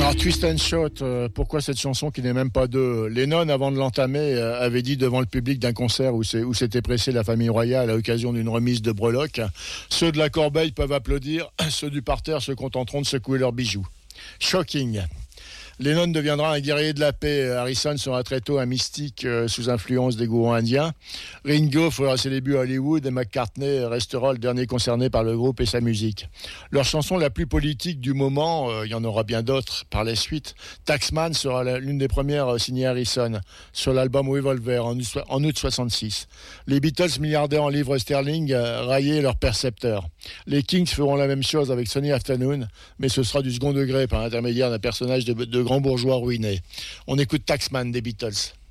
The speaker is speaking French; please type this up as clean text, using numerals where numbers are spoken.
Twist and Shout, pourquoi cette chanson qui n'est même pas de Lennon, avant de l'entamer, avait dit devant le public d'un concert où s'était pressée la famille royale à l'occasion d'une remise de breloques: ceux de la corbeille peuvent applaudir, ceux du parterre se contenteront de secouer leurs bijoux. Shocking. Lennon deviendra un guerrier de la paix. Harrison sera très tôt un mystique sous influence des gourous indiens. Ringo fera ses débuts à Hollywood et McCartney restera le dernier concerné par le groupe et sa musique. Leur chanson la plus politique du moment, il y en aura bien d'autres par la suite. Taxman sera l'une des premières signée Harrison sur l'album Revolver en août 66. Les Beatles, milliardaires en livres sterling, raillaient leurs percepteurs. Les Kings feront la même chose avec Sunny Afternoon, mais ce sera du second degré par l'intermédiaire d'un personnage de grand bourgeois ruiné. On écoute Taxman des Beatles.